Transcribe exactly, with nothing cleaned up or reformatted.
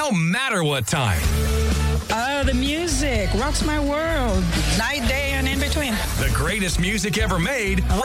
no matter what time. Oh, the music rocks my world. Night, day, and in between. The greatest music ever made.